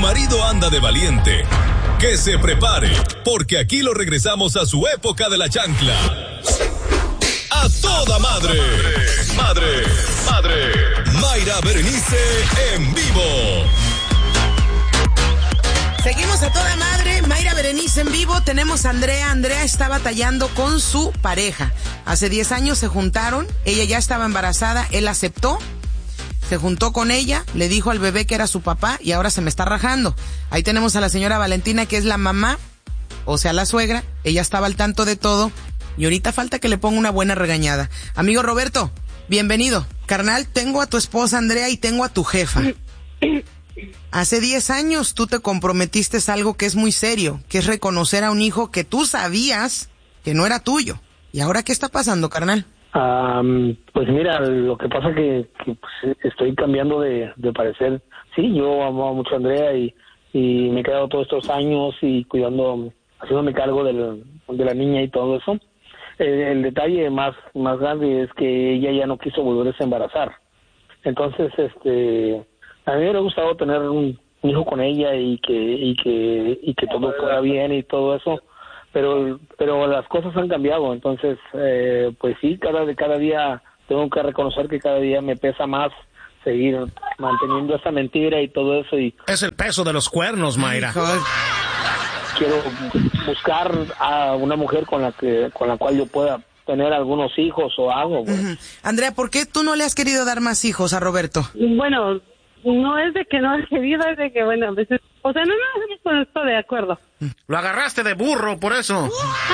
marido anda de valiente, que se prepare, porque aquí lo regresamos a su época de la chancla. ¡A toda madre! Mayra Berenice en vivo. Seguimos a toda madre, Mayra Berenice en vivo. Tenemos a Andrea. Andrea está batallando con su pareja. Hace 10 años se juntaron, ella ya estaba embarazada, él aceptó, se juntó con ella, le dijo al bebé que era su papá y ahora se me está rajando. Ahí tenemos a la señora Valentina, que es la mamá, o sea, la suegra. Ella estaba al tanto de todo y ahorita falta que le ponga una buena regañada. Amigo Roberto, bienvenido. Carnal, tengo a tu esposa Andrea y tengo a tu jefa. Hace 10 años tú te comprometiste a algo que es muy serio, que es reconocer a un hijo que tú sabías que no era tuyo. ¿Y ahora qué está pasando, carnal? Pues mira, lo que pasa que pues, estoy cambiando de parecer. Sí, yo amo mucho a Andrea y me he quedado todos estos años y cuidando, haciéndome cargo de la niña y todo eso. El detalle más grande es que ella ya no quiso volverse a embarazar. Entonces, a mí me hubiera gustado tener un hijo con ella y que todo fuera bien y todo eso, pero las cosas han cambiado. Entonces, pues sí, cada día tengo que reconocer que cada día me pesa más seguir manteniendo esa mentira y todo eso. Y es el peso de los cuernos, Mayra. Quiero buscar a una mujer con la cual yo pueda tener algunos hijos o algo. Pues. Uh-huh. Andrea, ¿por qué tú no le has querido dar más hijos a Roberto? Bueno, no es de que no he querido, es de que, bueno, a veces, o sea, no nos hemos puesto de acuerdo. Lo agarraste de burro, por eso.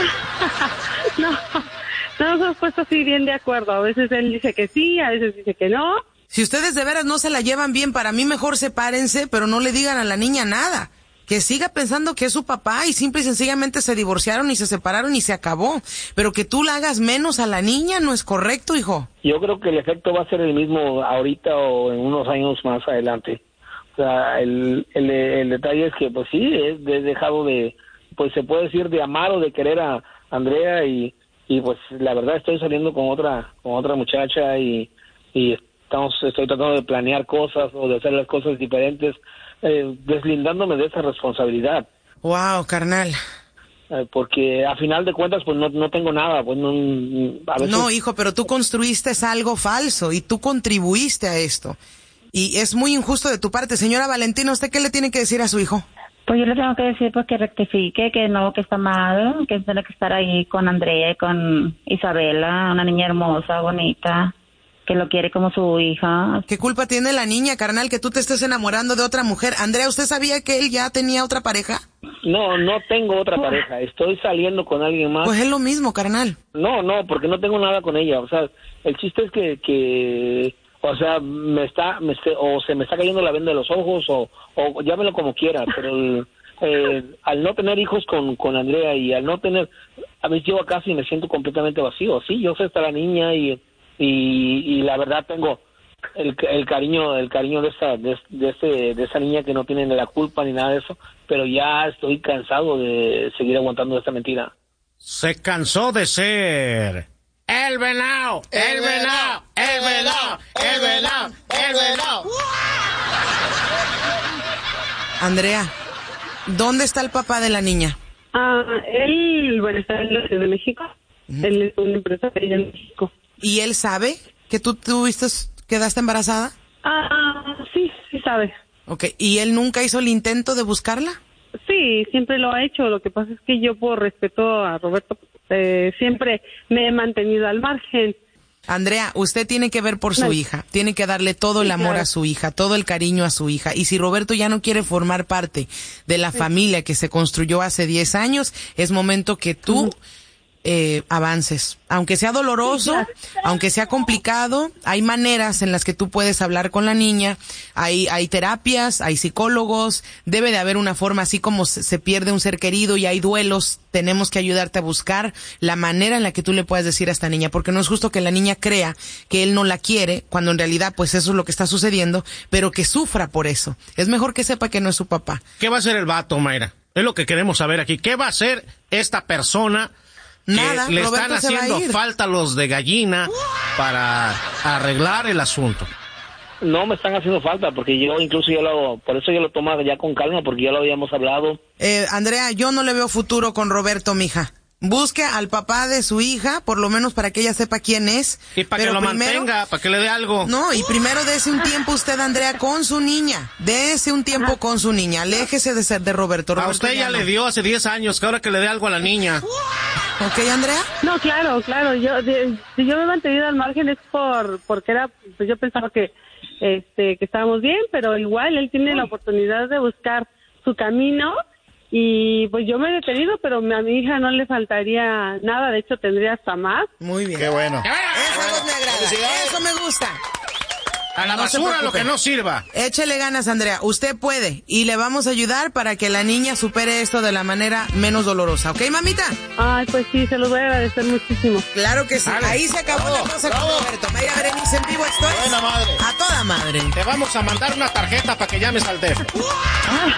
No nos hemos puesto así bien de acuerdo. A veces él dice que sí, a veces dice que no. Si ustedes de veras no se la llevan bien, para mí mejor sepárense, pero no le digan a la niña nada. Que siga pensando que es su papá y simple y sencillamente se divorciaron y se separaron y se acabó. Pero que tú la hagas menos a la niña no es correcto, hijo. Yo creo que el efecto va a ser el mismo ahorita o en unos años más adelante. O sea, el detalle es que, pues sí, he dejado de, pues se puede decir, de amar o de querer a Andrea y pues la verdad estoy saliendo con otra muchacha y estoy tratando de planear cosas o de hacer las cosas diferentes, deslindándome de esa responsabilidad. Wow, carnal. Porque a final de cuentas pues no tengo nada, pues a veces... No, hijo, pero tú construiste algo falso y tú contribuiste a esto. Y es muy injusto de tu parte. Señora Valentina, ¿usted qué le tiene que decir a su hijo? Pues yo le tengo que decir pues que rectifique, que no, que está mal, que tiene que estar ahí con Andrea y con Isabela, una niña hermosa, bonita, que lo quiere como su hija. ¿Qué culpa tiene la niña, carnal, que tú te estés enamorando de otra mujer? Andrea, ¿usted sabía que él ya tenía otra pareja? No tengo otra pareja, estoy saliendo con alguien más. Pues es lo mismo, carnal. No, porque no tengo nada con ella, o sea, el chiste es que o sea, o se me está cayendo la venda de los ojos, o llámelo como quiera, pero al no tener hijos con Andrea y al no tener, a mí llevo acá y me siento completamente vacío. Sí, yo sé estar la niña y la verdad tengo el cariño de esa niña que no tiene ni la culpa ni nada de eso, pero ya estoy cansado de seguir aguantando esta mentira. Se cansó de ser el venado. Andrea, ¿dónde está el papá de la niña? Él, bueno, está en la Ciudad de México. Uh-huh. Él es una empresaria en México. ¿Y él sabe que tú quedaste embarazada? Sí sabe. Okay, ¿y él nunca hizo el intento de buscarla? Sí, siempre lo ha hecho. Lo que pasa es que yo, por respeto a Roberto, siempre me he mantenido al margen. Andrea, usted tiene que ver por su hija, tiene que darle todo el amor a su hija, todo el cariño a su hija. Y si Roberto ya no quiere formar parte de la familia que se construyó hace 10 años, es momento que tú avances. Aunque sea doloroso, aunque sea complicado, hay maneras en las que tú puedes hablar con la niña, hay terapias, hay psicólogos, debe de haber una forma, así como se pierde un ser querido y hay duelos, tenemos que ayudarte a buscar la manera en la que tú le puedas decir a esta niña, porque no es justo que la niña crea que él no la quiere, cuando en realidad pues eso es lo que está sucediendo, pero que sufra por eso. Es mejor que sepa que no es su papá. ¿Qué va a hacer el vato, Mayra? Es lo que queremos saber aquí. ¿Qué va a hacer esta persona? Nada, le Roberto están haciendo falta los de gallina para arreglar el asunto? no me están haciendo falta, porque por eso yo lo tomo ya con calma, porque ya lo habíamos hablado. Andrea, yo no le veo futuro con Roberto, mija. Busque al papá de su hija, por lo menos para que ella sepa quién es. Y para que lo mantenga, para que le dé algo. No, y primero dése un tiempo usted, Andrea, con su niña. Dése un tiempo con su niña. Aléjese de ser de Roberto. A usted ya le dio hace 10 años, que ahora que le dé algo a la niña. ¿Ok, Andrea? No, claro. Si yo me he mantenido al margen es porque era, pues yo pensaba que estábamos bien, pero igual él tiene la oportunidad de buscar su camino. Y pues yo me he detenido, pero a mi hija no le faltaría nada, de hecho tendría hasta más. Muy bien. Qué bueno. Esa voz me agrada, eso me gusta. A la basura lo que no sirva. Échele ganas, Andrea, usted puede, y le vamos a ayudar para que la niña supere esto de la manera menos dolorosa, ¿ok, mamita? Ay, pues sí, se los voy a agradecer muchísimo. Claro que sí. Dale. Ahí se acabó la cosa con Roberto. Mayra Berenice en vivo estoy. Buena madre. A toda madre. Te vamos a mandar una tarjeta para que llames al DEF.